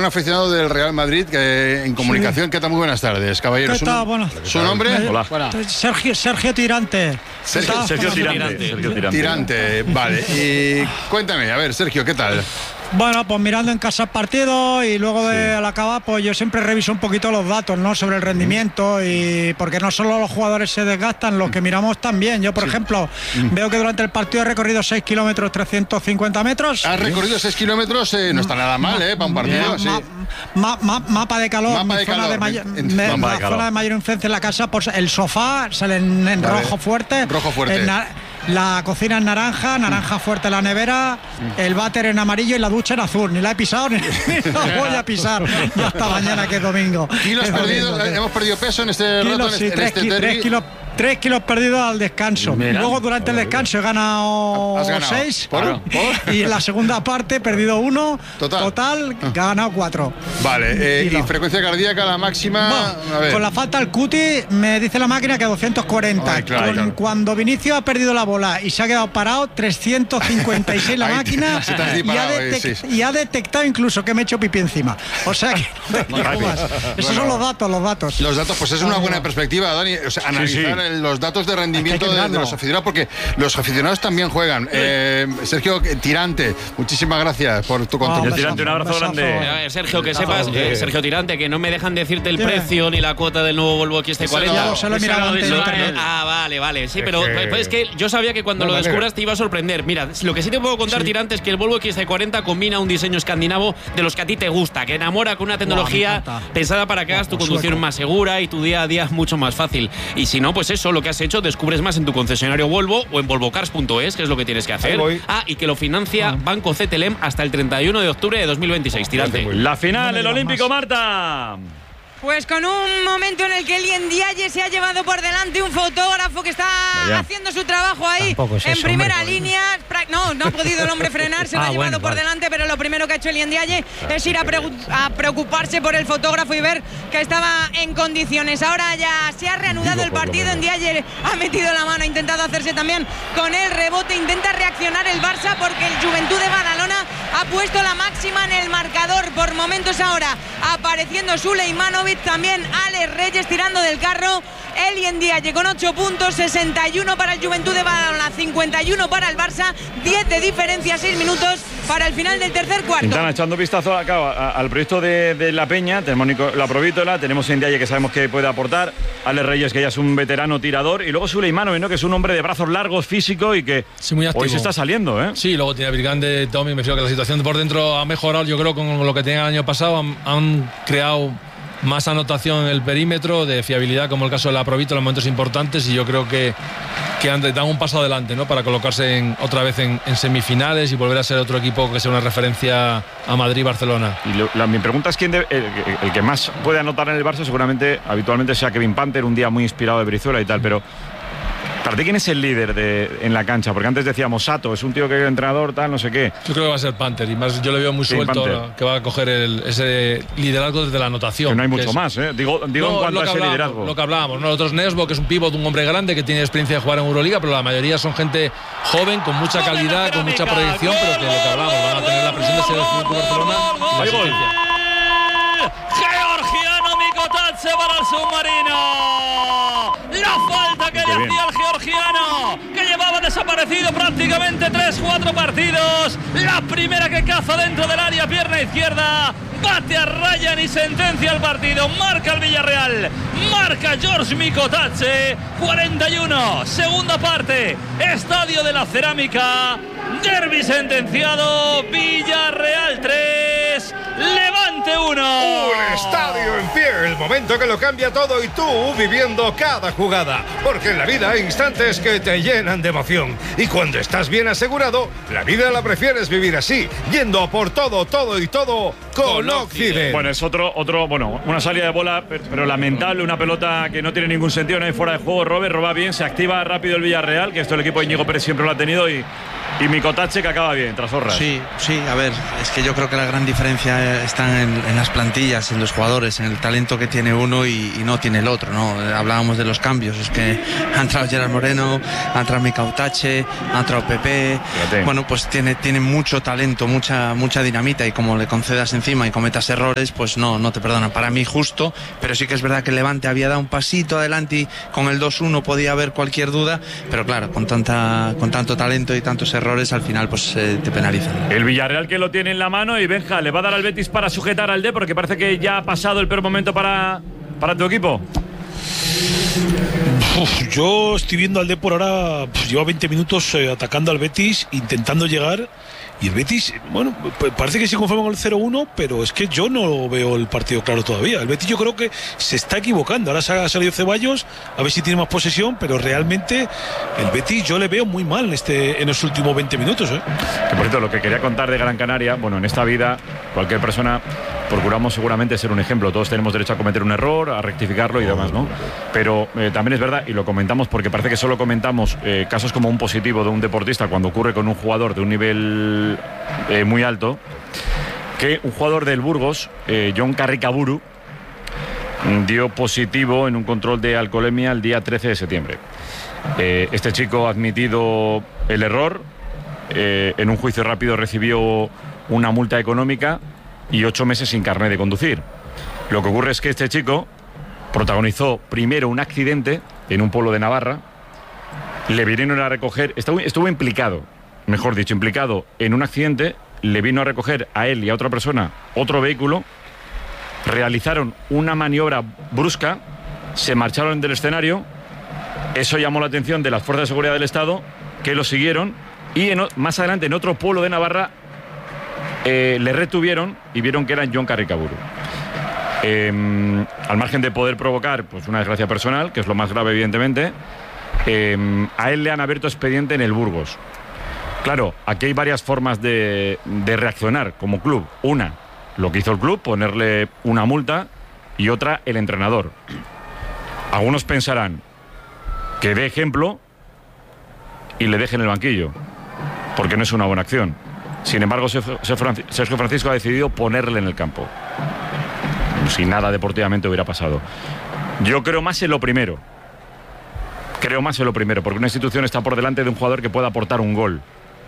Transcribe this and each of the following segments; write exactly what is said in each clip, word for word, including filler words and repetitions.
aficionado del Real Madrid que en comunicación. Sí. ¿Qué tal? Muy buenas tardes, caballero. ¿Qué tal? Bueno, ¿Su nombre? Hola. Sergio, Sergio Tirante. Sergio, Sergio Tirante. Sergio Tirante. Tirante, vale. Y cuéntame, a ver, Sergio, ¿qué tal? Bueno, pues mirando en casa el partido y luego de, sí. al acabar, pues yo siempre reviso un poquito los datos, ¿no? Sobre el rendimiento, y porque no solo los jugadores se desgastan, los que miramos también. Yo, por sí. ejemplo, mm. veo que durante el partido he recorrido seis kilómetros, trescientos cincuenta metros. ¿Has recorrido seis kilómetros? Eh, no está nada mal, ¿eh? Para un partido, ma, sí. Ma, ma, mapa de calor. Mapa de zona calor. De mayor, en, me, mapa la de calor. zona de mayor influencia en la casa, pues el sofá sale en, en vale. rojo fuerte. Rojo fuerte. En, la cocina en naranja, naranja fuerte la nevera, el váter en amarillo y la ducha en azul. Ni la he pisado ni, ni la voy a pisar. Y hasta mañana, que es domingo. ¿Kilos perdidos? Domingo, ¿Hemos perdido peso en este kilos, rato? En sí, este, tres, en este tres kilos. Tres kilos perdidos al descanso. Mira. Luego durante el descanso he ganado, ganado. seis. ¿Por? ¿Por? Y en la segunda parte he perdido uno. Total. Total, he ganado cuatro. Vale. Eh, ¿Y frecuencia cardíaca la máxima? No, a ver. Con la falta al cuti me dice la máquina que doscientos cuarenta. Ay, claro, con, claro. Cuando Vinicius ha perdido la bola y se ha quedado parado, trescientos cincuenta y seis la máquina. Se te has y, ha detect- sí. y ha detectado incluso que me he hecho pipí encima. O sea que no más. Esos bueno, son los datos, los datos. Los datos, pues es una buena perspectiva, Dani. O sea, analizar sí, sí. los datos de rendimiento de, de los aficionados, porque los aficionados también juegan. Eh, Sergio Tirante, muchísimas gracias por tu contribución. Oh, Tirante, un abrazo grande. A ver, Sergio, que sepas, eh, Sergio Tirante, que no me dejan decirte el precio ni la cuota del nuevo Volvo X C cuarenta. No, solo mira ah, vale, vale. Sí, pero es que, es que yo sabía que cuando no, lo descubras te iba a sorprender. Mira, lo que sí te puedo contar, sí. Tirante, es que el Volvo X C cuarenta combina un diseño escandinavo de los que a ti te gusta, que enamora con una tecnología wow, pensada para que hagas tu conducción sueco. más segura y tu día a día mucho más fácil. Y si no, pues eso, lo que has hecho, descubres más en tu concesionario Volvo o en volvocars punto es, que es lo que tienes que hacer. Ah, y que lo financia ah. Banco C T L E M hasta el treinta y uno de octubre de dos mil veintiséis. Tirante. La final, el Olímpico, Marta. Pues con un momento en el que Elien Diaye se ha llevado por delante un fotógrafo que está Vaya. haciendo su trabajo ahí en eso, primera hombre, línea. No, no ha podido el hombre frenar, se ah, lo ha llevado bueno, por vale. delante, pero lo primero que ha hecho Elien Diaye es ir a, pre- a preocuparse por el fotógrafo y ver que estaba en condiciones. Ahora ya se ha reanudado el partido. En Diaye ha metido la mano, ha intentado hacerse también con el rebote, intenta reaccionar el Barça porque el Juventud de Badalona ha puesto la máxima en el marcador. Por momentos ahora apareciendo Suleimanovic, también Alex Reyes tirando del carro. Elien Diaye con ocho puntos, sesenta y uno para el Juventud de Badalona, cincuenta y uno para el Barça, diez de diferencia, seis minutos para el final del tercer cuarto. Están echando vistazo acá, a, al proyecto de, de La Peña. Tenemos Nico, la Provítola, tenemos en Diaye, que sabemos que puede aportar, Alex Reyes, que ya es un veterano tirador, y luego Suleimanovic, ¿no? Que es un hombre de brazos largos, físico, y que sí, muy hoy se está saliendo, ¿eh? Sí, luego tiene Virgande, Tommy, me refiero que la situación por dentro ha mejorado, yo creo, con lo que tenían el año pasado. Han, han creado más anotación en el perímetro, de fiabilidad, como el caso de la Provítola en momentos importantes, y yo creo que, que han dado un paso adelante, ¿no? Para colocarse en, otra vez en, en semifinales y volver a ser otro equipo que sea una referencia a Madrid y Barcelona. Y lo, la, mi pregunta es quién debe, el, el que más puede anotar en el Barça seguramente habitualmente sea Kevin Panther, un día muy inspirado de Brizuela y tal, pero ¿para ti quién es el líder de, en la cancha? Porque antes decíamos Sato, es un tío que es entrenador, tal, no sé qué. Yo creo que va a ser Panther, y más yo le veo muy sí, suelto, Panther, que va a coger el, ese liderazgo desde la anotación. Que no hay mucho es, más, ¿eh? Digo, digo no, en cuanto a ese liderazgo. Lo que hablábamos, nosotros Nesbo, que es un pívot, un hombre grande que tiene experiencia de jugar en Euroliga, pero la mayoría son gente joven, con mucha calidad, con mucha proyección, pero que lo que hablamos, van a tener la presión de ser el Club Barcelona. ¡Hay gol! Georgiano Mikotadze para el submarino. La falta que le hacía el georgiano, que llevaba desaparecido prácticamente tres cuatro partidos. La primera que caza dentro del área, pierna izquierda, bate a Ryan y sentencia el partido. Marca el Villarreal, marca George Mikotadze. Cuarenta y uno, segunda parte, Estadio de la Cerámica. Derbi sentenciado, Villarreal tres, Levante uno. Un estadio en pie, el momento que lo cambia todo, y tú viviendo cada jugada. Porque en la vida hay instantes que te llenan de emoción. Y cuando estás bien asegurado, la vida la prefieres vivir así, yendo por todo, todo y todo con Occident. Bueno, es otro, otro, bueno, una salida de bola, pero lamentable, una pelota que no tiene ningún sentido, no hay fuera de juego. Robert roba bien, se activa rápido el Villarreal, que esto el equipo de Íñigo Pérez siempre lo ha tenido, y y Mikotache, que acaba bien, tras Horras. Sí, sí, a ver, es que yo creo que la gran diferencia está en, en las plantillas, en los jugadores, en el talento que tiene uno y, y no tiene el otro, ¿no? Hablábamos de los cambios, es que ha entrado Gerard Moreno, ha entrado Mikotache, ha entrado Pepe. Fíjate. Bueno, pues tiene, tiene mucho talento, mucha, mucha dinamita, y como le concedas encima y cometas errores, pues no, no te perdonan. Para mí justo, pero sí que es verdad que el Levante había dado un pasito adelante y con el dos uno podía haber cualquier duda, pero claro, con, tanta, con tanto talento y tantos errores, al final pues eh, te penalizan. El Villarreal que lo tiene en la mano, y Benja, ¿le va a dar al Betis para sujetar al D? Porque parece que ya ha pasado el peor momento para, para tu equipo. Uf, yo estoy viendo al D por ahora, pues, lleva veinte minutos eh, atacando al Betis, intentando llegar. Y el Betis, bueno, parece que se conforma con el cero uno, pero es que yo no veo el partido claro todavía. El Betis yo creo que se está equivocando. Ahora ha salido Ceballos, a ver si tiene más posesión, pero realmente el Betis yo le veo muy mal en, este, en los últimos veinte minutos. ¿eh? Que por cierto, lo que quería contar de Gran Canaria, bueno, en esta vida cualquier persona procuramos seguramente ser un ejemplo. Todos tenemos derecho a cometer un error, a rectificarlo y demás, ¿no? Pero eh, también es verdad, y lo comentamos porque parece que solo comentamos eh, casos como un positivo de un deportista cuando ocurre con un jugador de un nivel eh, muy alto, que un jugador del Burgos, eh, John Carricaburu, dio positivo en un control de alcoholemia el día trece de septiembre. Eh, este chico ha admitido el error, eh, en un juicio rápido recibió una multa económica y ocho meses sin carnet de conducir. Lo que ocurre es que este chico protagonizó primero un accidente en un pueblo de Navarra, le vinieron a recoger, estuvo, estuvo implicado, mejor dicho, implicado en un accidente, le vino a recoger a él y a otra persona otro vehículo, realizaron una maniobra brusca, se marcharon del escenario, eso llamó la atención de las fuerzas de seguridad del Estado, que lo siguieron, y en, más adelante en otro pueblo de Navarra eh, le retuvieron y vieron que era John Carricaburu. Eh, al margen de poder provocar pues una desgracia personal, que es lo más grave evidentemente, eh, a él le han abierto expediente en el Burgos. Claro, aquí hay varias formas de, de reaccionar como club. Una, lo que hizo el club, ponerle una multa, y otra, el entrenador. Algunos pensarán que dé ejemplo y le deje en el banquillo, porque no es una buena acción. Sin embargo, Sergio Francisco ha decidido ponerle en el campo, si nada deportivamente hubiera pasado. Yo creo más en lo primero. Creo más en lo primero, porque una institución está por delante de un jugador que pueda aportar un gol.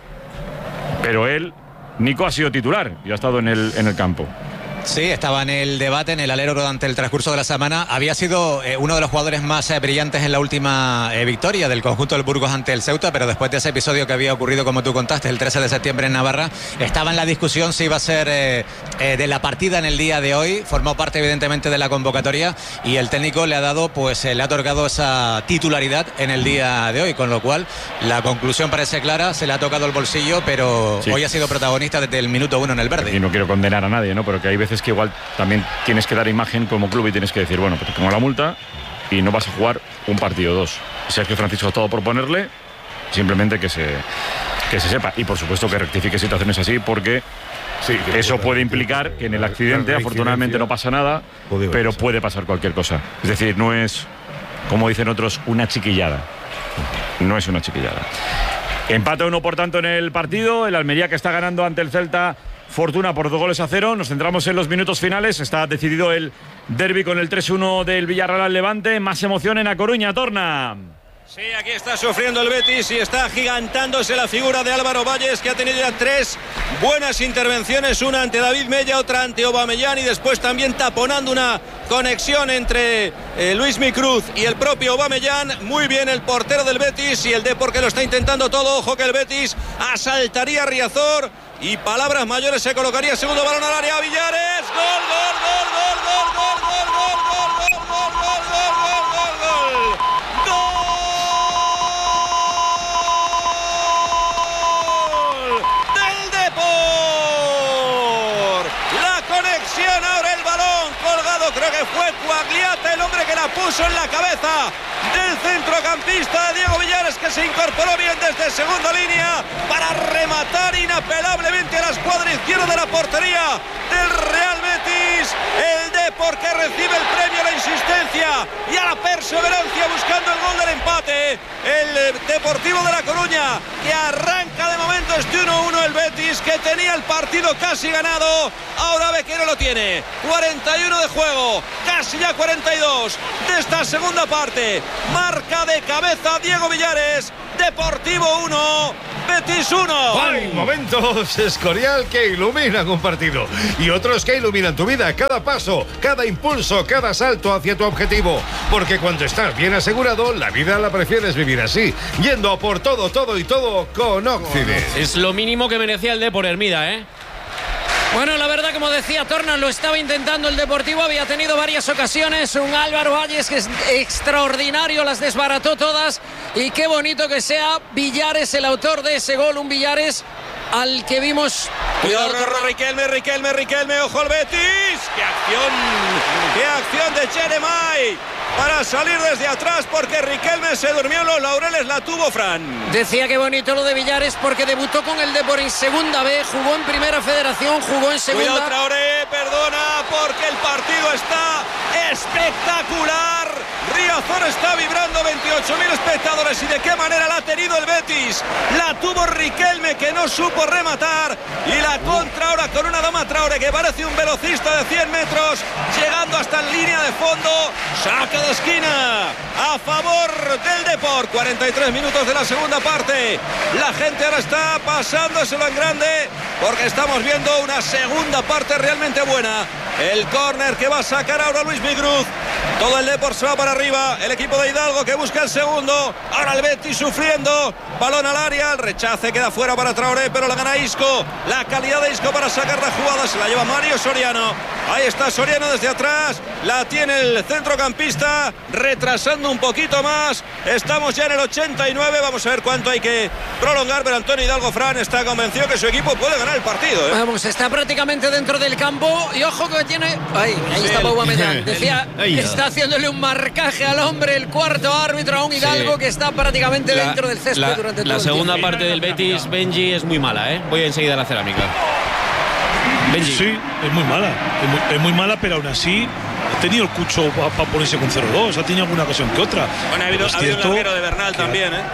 Pero él, Nico, ha sido titular y ha estado en el, en el campo. Sí, estaba en el debate, en el alero durante el transcurso de la semana. Había sido eh, uno de los jugadores más eh, brillantes en la última eh, victoria del conjunto del Burgos ante el Ceuta, pero después de ese episodio que había ocurrido, como tú contaste, el trece de septiembre en Navarra, estaba en la discusión si iba a ser eh, eh, de la partida en el día de hoy. Formó parte evidentemente de la convocatoria y el técnico le ha dado, pues eh, le ha otorgado esa titularidad en el día de hoy, con lo cual la conclusión parece clara, se le ha tocado el bolsillo, pero sí, hoy ha sido protagonista desde el minuto uno en el verde. Y no quiero condenar a nadie, ¿no? Pero que hay veces que igual también tienes que dar imagen como club y tienes que decir, bueno, pues tengo la multa y no vas a jugar un partido o dos. Sergio Francisco ha todo por ponerle, simplemente que se, que se sepa. Y por supuesto que rectifique situaciones así, porque sí, que eso puede implicar que en el accidente, afortunadamente no pasa nada, pero puede pasar cualquier cosa. Es decir, no es, como dicen otros, una chiquillada. No es una chiquillada. Empate uno, por tanto, en el partido. El Almería, que está ganando ante el Celta Fortuna por dos goles a cero. Nos centramos en los minutos finales. Está decidido el derbi con el tres uno del Villarreal al Levante. Más emoción en A Coruña, Torna. Sí, aquí está sufriendo el Betis y está agigantándose la figura de Álvaro Valles, que ha tenido ya tres buenas intervenciones, una ante David Mella, otra ante Aubameyang, y después también taponando una conexión entre eh, Luismi Cruz y el propio Aubameyang. Muy bien el portero del Betis, y el Depor, que lo está intentando todo. Ojo que el Betis asaltaría a Riazor y palabras mayores, se colocaría segundo balón al área. Villares, gol, gol, gol, gol, gol, gol, gol, gol, gol, gol, gol, gol, gol, gol, gol, gol. Ahora el balón colgado, creo que fue Quagliata el hombre que la puso en la cabeza del centrocampista Diego Villares, que se incorporó bien desde segunda línea para rematar inapelablemente a la escuadra izquierda de la portería del Real Betis. El Depor, que recibe el premio a la insistencia y a la perseverancia buscando el gol del empate. ante el Deportivo de La Coruña, que arranca de momento este uno uno el Betis, que tenía el partido casi ganado. Ahora ve que no lo tiene. cuarenta y uno de juego, casi ya cuarenta y dos de esta segunda parte. Marca de cabeza Diego Villares. Deportivo uno, Betis uno. Hay momentos, Escorial, que iluminan un partido y otros que iluminan tu vida. Cada paso, cada impulso, cada salto hacia tu objetivo. Porque cuando estás bien asegurado, la vida la prefieres vivir así, yendo a por todo, todo y todo con Occident. Es lo mínimo que merecía el de por Hermida, ¿eh? Bueno, la verdad, como decía Torna, lo estaba intentando el Deportivo, había tenido varias ocasiones, un Álvaro Valles que es extraordinario, las desbarató todas, y qué bonito que sea Villares el autor de ese gol, un Villares al que vimos... Cuidado, Riquelme, Riquelme, Riquelme, ojo al Betis. ¡Qué acción! ¡Qué acción de Jeremai! Para salir desde atrás, porque Riquelme se durmió en los laureles, la tuvo Fran. Decía que bonito lo de Villares porque debutó con el Depor en segunda B, jugó en primera federación, jugó en segunda. Cuidado, Traoré, perdona, porque el partido está espectacular. Riazor está vibrando, veintiocho mil espectadores, y de qué manera la ha tenido el Betis. La tuvo Riquelme, que no supo rematar, y la contra ahora con una Adama Traoré que parece un velocista de cien metros, llegando hasta en línea de fondo. Saca de esquina a favor del Depor. cuarenta y tres minutos de la segunda parte. La gente ahora está pasándoselo en grande, porque estamos viendo una segunda parte realmente buena. El córner que va a sacar ahora Luis Migruz. Todo el Depor se va para arriba. El equipo de Hidalgo que busca el segundo. Ahora el Betis sufriendo. Balón al área. El rechace queda fuera para Traoré, pero la gana Isco. La calidad de Isco para sacar la jugada. Se la lleva Mario Soriano. Ahí está Soriano desde atrás. La tiene el centrocampista, retrasando un poquito más. Estamos ya en el ochenta y nueve. Vamos a ver cuánto hay que prolongar. Pero Antonio Hidalgo Fran está convencido que su equipo puede ganar el partido, ¿eh? Vamos, está prácticamente dentro del campo. Y ojo que tiene... Ahí, ahí sí, está Aubameyang. Decía que está haciéndole un marcaje al hombre, el cuarto árbitro, a un Hidalgo sí, que está prácticamente la, dentro del césped la, durante todo la el segunda tiempo. parte del Betis, Benji, es muy mala, ¿eh? Voy enseguida a la cerámica. Benji. Sí, es muy mala. Es muy, es muy mala, pero aún así ha tenido el cucho para pa ponerse con cero dos. Ha tenido alguna ocasión que otra. Bueno, ha habido, ha habido un larguero de Bernal que, también, ¿eh?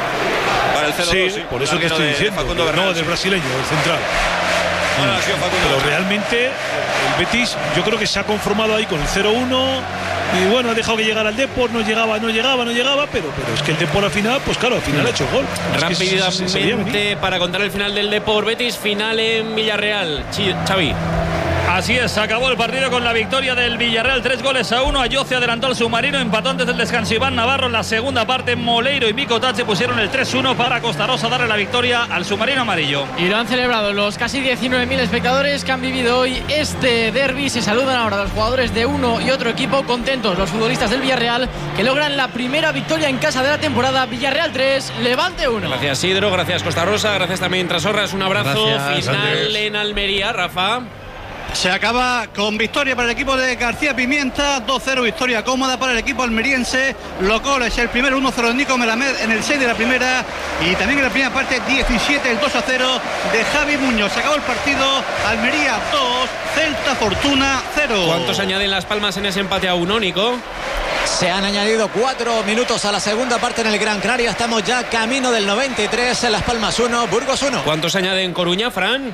Para el cero dos, sí, sí, por eso te estoy de diciendo. Bernal, no, del brasileño, del central. Bueno, pero realmente el Betis yo creo que se ha conformado ahí con el cero uno y bueno, ha dejado que llegara al Depor, no llegaba, no llegaba, no llegaba, pero, pero es que el Depor al final, pues claro, al final ha hecho gol. Rápidamente, para contar el final del Depor Betis, final en Villarreal. Xavi. Así es, acabó el partido con la victoria del Villarreal, tres goles a uno. Ayoce adelantó al submarino, empató antes del descanso Iván Navarro. En la segunda parte, Moleiro y Mico Tache pusieron el tres uno para Costa Rosa darle la victoria al submarino amarillo. Y lo han celebrado los casi diecinueve mil espectadores que han vivido hoy este derbi. Se saludan ahora los jugadores de uno y otro equipo, contentos los futbolistas del Villarreal, que logran la primera victoria en casa de la temporada. Villarreal tres, Levante uno. Gracias, Sidro, gracias Costa Rosa, gracias también Trasorras. Un abrazo. Gracias, final Andrés. En Almería, Rafa. Se acaba con victoria para el equipo de García Pimienta, dos cero, victoria cómoda para el equipo almeriense. Locol es el primero, uno cero de Nico Melamed en el seis de la primera, y también en la primera parte diecisiete, el dos a cero de Javi Muñoz. Se acabó el partido, Almería dos, Celta Fortuna cero. ¿Cuántos añaden Las Palmas en ese empate a uno, Nico? Se han añadido cuatro minutos a la segunda parte en el Gran Canaria. Estamos ya camino del noventa y tres, en Las Palmas uno, Burgos uno. ¿Cuántos añaden Coruña, Fran?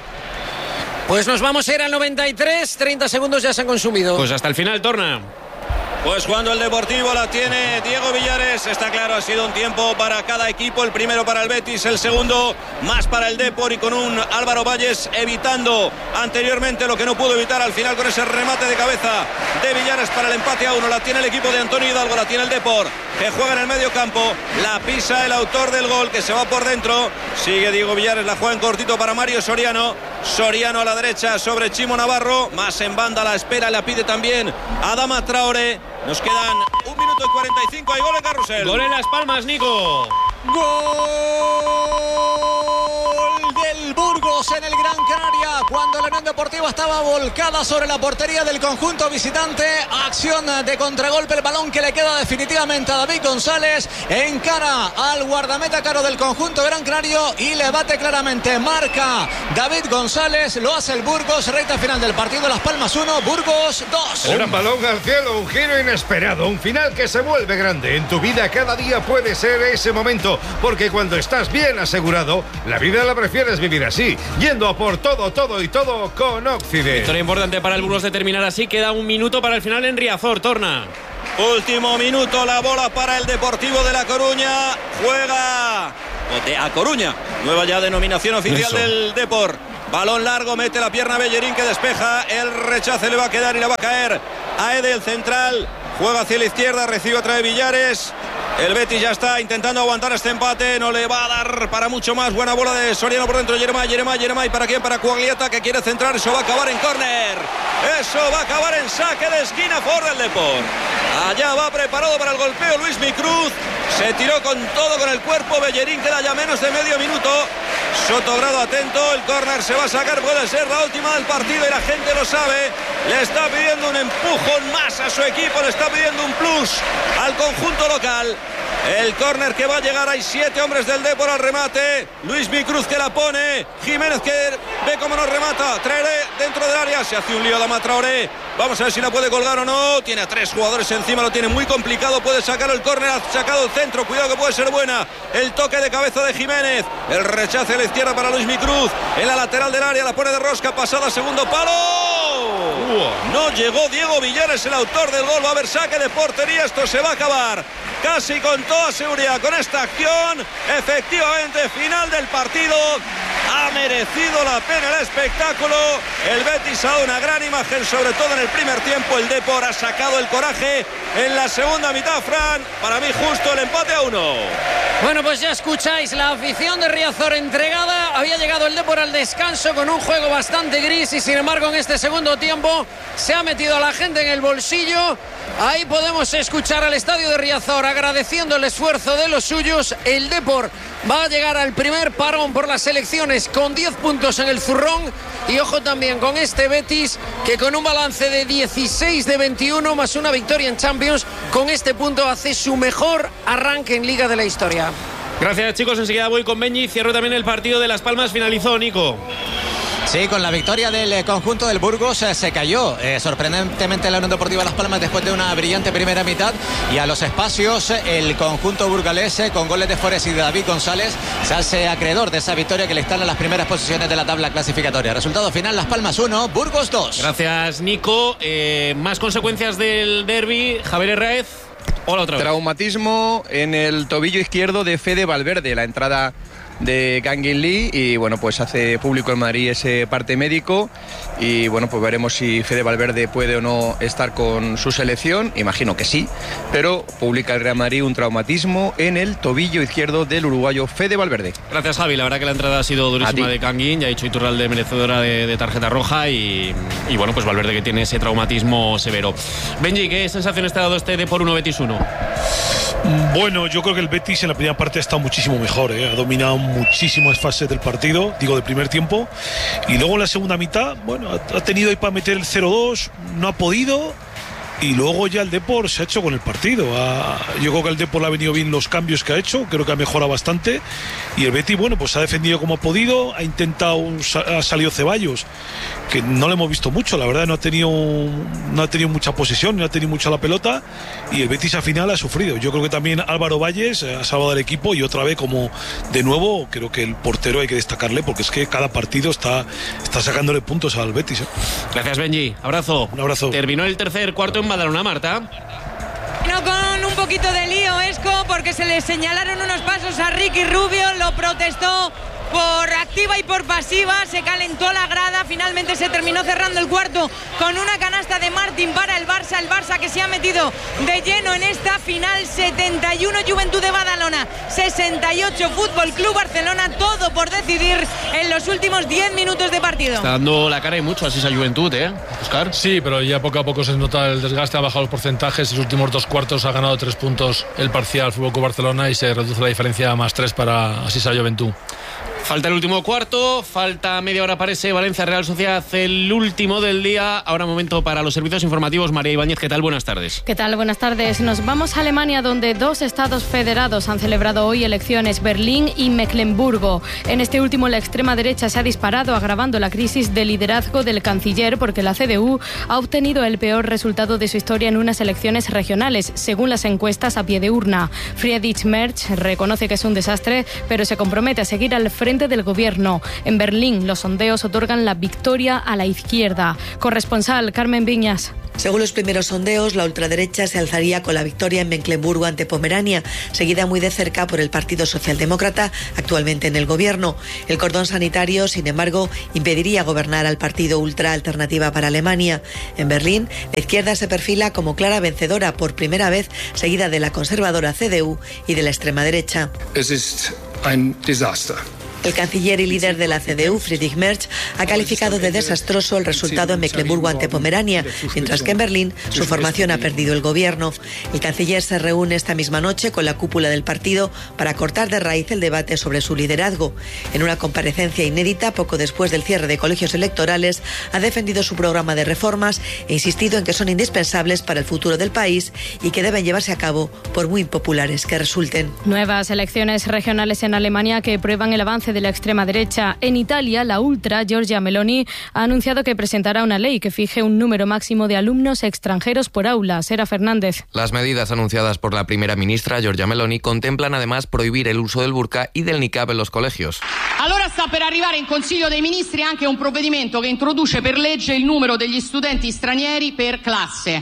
Pues nos vamos a ir al noventa y tres, treinta segundos ya se han consumido. Pues hasta el final, Torna. Pues cuando el Deportivo la tiene Diego Villares, está claro, ha sido un tiempo para cada equipo. El primero para el Betis, el segundo más para el Depor, y con un Álvaro Valles evitando anteriormente lo que no pudo evitar al final con ese remate de cabeza de Villares para el empate a uno. La tiene el equipo de Antonio Hidalgo, la tiene el Depor, que juega en el medio campo, la pisa el autor del gol, que se va por dentro. Sigue Diego Villares, la juega en cortito para Mario Soriano. Soriano a la derecha sobre Chimo Navarro, más en banda, la espera, la pide también Adama Traoré. Nos quedan un minuto y cuarenta y cinco. Hay gol en Carrusel. Gol en Las Palmas, Nico. Gol del Burgos en el Gran Canaria. área cuando la Unión Deportiva estaba volcada sobre la portería del conjunto visitante. Acción de contragolpe, el balón que le queda definitivamente a David González. Encara al guardameta caro del conjunto Gran Canario y le bate claramente. Marca David González, lo hace el Burgos. Recta final del partido, Las Palmas uno, Burgos dos. Un balón al cielo, un giro inesperado, un final que se vuelve grande. En tu vida cada día puede ser ese momento, porque cuando estás bien asegurado, la vida la prefieres vivir así, yendo a por todo, todo y todo con Occident. Victoria importante para el Burgos de terminar así. Queda un minuto para el final en Riazor, Torna. Último minuto, la bola para el Deportivo de La Coruña. Juega de A Coruña, nueva ya denominación oficial Eso. del Depor. Balón largo, mete la pierna Bellerín que despeja. El rechace le va a quedar y le va a caer a Edel, central. Juega hacia la izquierda, recibe otra de Villares. El Betis ya está intentando aguantar este empate. No le va a dar para mucho más. Buena bola de Soriano por dentro. Yeremay, Yeremay, Yeremay. ¿Para quién? Para Cuagliata, que quiere centrar. Eso va a acabar en córner. Eso va a acabar en saque de esquina por el Depor. Allá va preparado para el golpeo Luis Micruz. Se tiró con todo con el cuerpo. Bellerín queda ya menos de medio minuto. Sotogrado atento. El córner se va a sacar. Puede ser la última del partido y la gente lo sabe. Le está pidiendo un empujón más a su equipo. Le está pidiendo un plus al conjunto local. El córner que va a llegar, hay siete hombres del Depor al remate. Luis Micruz que la pone. Jiménez que ve cómo nos remata. Traoré dentro del área. Se hace un lío Adama Traoré. Vamos a ver si la puede colgar o no. Tiene a tres jugadores encima, lo tiene muy complicado. Puede sacar el córner, ha sacado el centro. Cuidado que puede ser buena. El toque de cabeza de Jiménez. El rechace a la izquierda para Luis Micruz. En la lateral del área la pone de rosca. Pasada, segundo palo. No llegó Diego Villares, el autor del gol. Va a haber saque de portería. Esto se va a acabar casi con toda seguridad con esta acción. Efectivamente, final del partido. Ha merecido la pena el espectáculo. El Betis ha dado una gran imagen, sobre todo en el primer tiempo. El Depor ha sacado el coraje en la segunda mitad, Fran. Para mí justo el empate a uno. Bueno, pues ya escucháis la afición de Riazor entregada. Había llegado el Depor al descanso con un juego bastante gris y sin embargo en este segundo tiempo se ha metido a la gente en el bolsillo. Ahí podemos escuchar al estadio de Riazor agradeciendo el esfuerzo de los suyos. El Depor va a llegar al primer parón por las elecciones con diez puntos en el zurrón. Y ojo también con este Betis, que con un balance de dieciséis de veintiuno más una victoria en Champions, con este punto hace su mejor arranque en Liga de la historia. Gracias, chicos. Enseguida voy con Benji. Cierro también el partido de Las Palmas. Finalizó, Nico. Sí, con la victoria del conjunto del Burgos eh, se cayó eh, sorprendentemente la Unión Deportiva Las Palmas después de una brillante primera mitad, y a los espacios eh, el conjunto burgalés eh, con goles de Forés y de David González se hace acreedor de esa victoria que le instala en las primeras posiciones de la tabla clasificatoria. Resultado final: Las Palmas uno, Burgos dos. Gracias, Nico. Eh, más consecuencias del derbi. Javier Herráez. Hola otra vez. Traumatismo en el tobillo izquierdo de Fede Valverde. La entrada de Kangin Lee, y bueno, pues hace público en Madrid ese parte médico, y bueno, pues veremos si Fede Valverde puede o no estar con su selección. Imagino que sí, pero publica el Real Madrid un traumatismo en el tobillo izquierdo del uruguayo Fede Valverde. Gracias, Javi. La verdad que la entrada ha sido durísima de Kangin. Ya ha dicho Iturralde merecedora de, de tarjeta roja, y, y bueno, pues Valverde que tiene ese traumatismo severo. Benji, ¿qué sensaciones te ha dado este de por uno Betis uno? Bueno, yo creo que el Betis en la primera parte ha estado muchísimo mejor, ¿eh? Ha dominado muchísimas fases del partido, digo del primer tiempo, y luego en la segunda mitad, bueno, ha, ha tenido ahí para meter el cero dos, no ha podido, y luego ya el Depor se ha hecho con el partido. Ha, yo creo que el Depor le ha venido bien los cambios que ha hecho, creo que ha mejorado bastante, y el Betis, bueno, pues ha defendido como ha podido, ha intentado, ha salido Ceballos, que no lo hemos visto mucho, la verdad, no ha tenido no ha tenido mucha posesión, no ha tenido mucha la pelota, y el Betis al final ha sufrido. Yo creo que también Álvaro Valles ha salvado al equipo, y otra vez, como de nuevo, creo que el portero hay que destacarle, porque es que cada partido está, está sacándole puntos al Betis, ¿eh? Gracias, Benji. Abrazo. Un abrazo. Terminó el tercer cuarto en Badalona, Marta. No, con un poquito de lío, Esco, porque se le señalaron unos pasos a Ricky Rubio, lo protestó por activa y por pasiva, se calentó la grada, finalmente se terminó cerrando el cuarto con una canasta de Martín para el Barça, el Barça que se ha metido de lleno en esta final. Setenta y uno Juventud de Badalona, sesenta y ocho Fútbol Club Barcelona, todo por decidir en los últimos diez minutos de partido. Está dando la cara y mucho así esa Juventud, ¿eh, Óscar? Sí, pero ya poco a poco se nota el desgaste, ha bajado los porcentajes, los últimos dos cuartos ha ganado tres puntos el parcial Fútbol Club Barcelona, y se reduce la diferencia a más tres para Asisa Juventud. Falta el último cuarto, falta media hora para ese Valencia Real Sociedad, el último del día. Ahora momento para los servicios informativos. María Ibáñez, ¿qué tal? Buenas tardes. ¿Qué tal? Buenas tardes. Nos vamos a Alemania, donde dos estados federados han celebrado hoy elecciones, Berlín y Mecklemburgo. En este último, la extrema derecha se ha disparado, agravando la crisis de liderazgo del canciller, porque la C D U ha obtenido el peor resultado de su historia en unas elecciones regionales, según las encuestas a pie de urna. Friedrich Merz reconoce que es un desastre, pero se compromete a seguir al frente del gobierno. En Berlín, los sondeos otorgan la victoria a la izquierda. Corresponsal Carmen Viñas. Según los primeros sondeos, la ultraderecha se alzaría con la victoria en Mecklemburgo ante Pomerania, seguida muy de cerca por el Partido Socialdemócrata, actualmente en el gobierno. El cordón sanitario, sin embargo, impediría gobernar al partido ultra Alternativa para Alemania. En Berlín, la izquierda se perfila como clara vencedora por primera vez, seguida de la conservadora C D U y de la extrema derecha. Es ist ein Desaster. El canciller y líder de la C D U, Friedrich Merz, ha calificado de desastroso el resultado en Mecklemburgo ante Pomerania, mientras que en Berlín su formación ha perdido el gobierno. El canciller se reúne esta misma noche con la cúpula del partido para cortar de raíz el debate sobre su liderazgo. En una comparecencia inédita, poco después del cierre de colegios electorales, ha defendido su programa de reformas e insistido en que son indispensables para el futuro del país y que deben llevarse a cabo por muy impopulares que resulten. Nuevas elecciones regionales en Alemania que prueban el avance de la extrema derecha. En Italia, la ultra Giorgia Meloni ha anunciado que presentará una ley que fije un número máximo de alumnos extranjeros por aula. Sera Fernández. Las medidas anunciadas por la primera ministra Giorgia Meloni contemplan además prohibir el uso del burka y del niqab en los colegios. Allora sta per arrivare in Consiglio dei Ministri anche un provvedimento che introduce per legge il numero degli studenti stranieri per classe.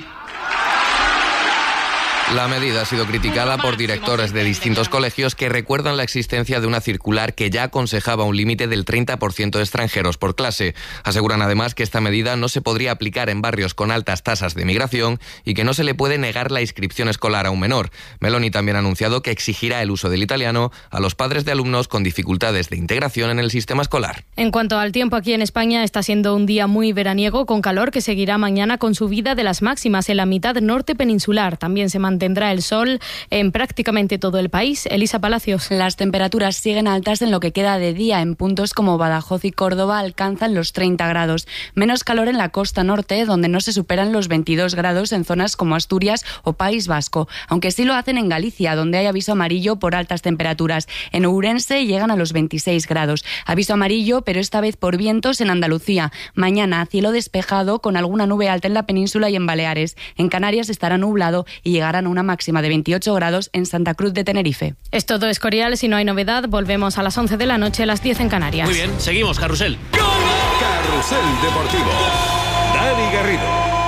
La medida ha sido criticada por directores de distintos colegios que recuerdan la existencia de una circular que ya aconsejaba un límite del treinta por ciento de extranjeros por clase. Aseguran además que esta medida no se podría aplicar en barrios con altas tasas de migración y que no se le puede negar la inscripción escolar a un menor. Meloni también ha anunciado que exigirá el uso del italiano a los padres de alumnos con dificultades de integración en el sistema escolar. En cuanto al tiempo, aquí en España está siendo un día muy veraniego, con calor que seguirá mañana con subida de las máximas en la mitad norte peninsular. También se mantendrá el sol en prácticamente todo el país. Elisa Palacios. Las temperaturas siguen altas en lo que queda de día. En puntos como Badajoz y Córdoba alcanzan los treinta grados. Menos calor en la costa norte, donde no se superan los veintidós grados en zonas como Asturias o País Vasco, aunque sí lo hacen en Galicia, donde hay aviso amarillo por altas temperaturas. En Ourense llegan a los veintiséis grados. Aviso amarillo, pero esta vez por vientos en Andalucía. Mañana cielo despejado con alguna nube alta en la península y en Baleares. En Canarias estará nublado y llegarán a una máxima de veintiocho grados en Santa Cruz de Tenerife. Es todo Escorial, si no hay novedad, volvemos a las once de la noche, a las diez en Canarias. Muy bien, seguimos, Carrusel. Carrusel Deportivo. Dani Garrido.